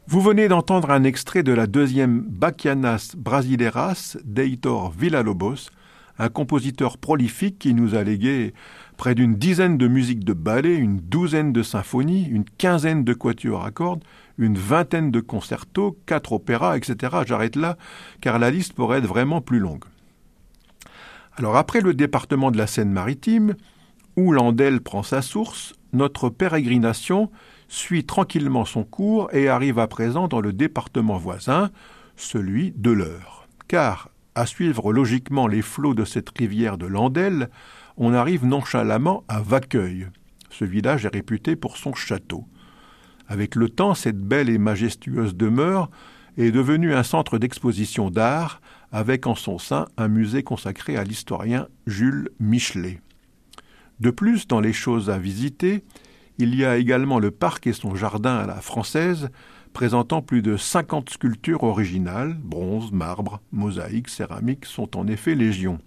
Vous venez d'entendre un extrait de la deuxième Bachianas Brasileiras d'Heitor Villa-Lobos, un compositeur prolifique qui nous a légué près d'une dizaine de musiques de ballet, une douzaine de symphonies, une quinzaine de quatuors à cordes, une vingtaine de concertos, 4 opéras, etc. J'arrête là, car la liste pourrait être vraiment plus longue. Alors après le département de la Seine-Maritime, où l'Andelle prend sa source, notre pérégrination suit tranquillement son cours et arrive à présent dans le département voisin, celui de l'Eure. Car, à suivre logiquement les flots de cette rivière de l'Andelle, on arrive nonchalamment à Vacqueuil. Ce village est réputé pour son château. Avec le temps, cette belle et majestueuse demeure est devenue un centre d'exposition d'art, avec en son sein un musée consacré à l'historien Jules Michelet. De plus, dans les choses à visiter, il y a également le parc et son jardin à la française, présentant plus de 50 sculptures originales, bronze, marbre, mosaïque, céramique, sont en effet légion.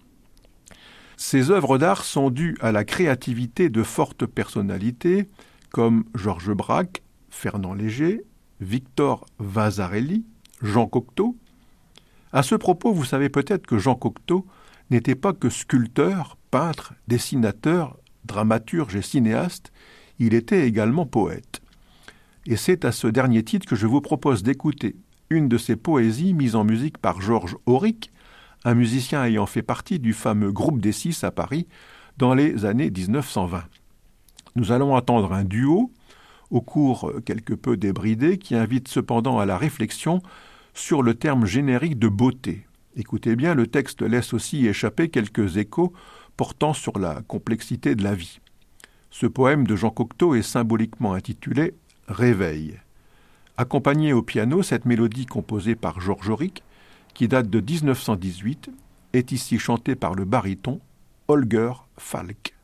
Ces œuvres d'art sont dues à la créativité de fortes personnalités comme Georges Braque, Fernand Léger, Victor Vasarely, Jean Cocteau. À ce propos, vous savez peut-être que Jean Cocteau n'était pas que sculpteur, peintre, dessinateur, dramaturge et cinéaste, il était également poète. Et c'est à ce dernier titre que je vous propose d'écouter une de ses poésies mises en musique par Georges Auric, un musicien ayant fait partie du fameux groupe des Six à Paris dans les années 1920. Nous allons entendre un duo, au cours quelque peu débridé, qui invite cependant à la réflexion sur le terme générique de beauté. Écoutez bien, le texte laisse aussi échapper quelques échos portant sur la complexité de la vie. Ce poème de Jean Cocteau est symboliquement intitulé « Réveil ». Accompagnée au piano, cette mélodie composée par Georges Auric, qui date de 1918, est ici chantée par le baryton Holger Falk.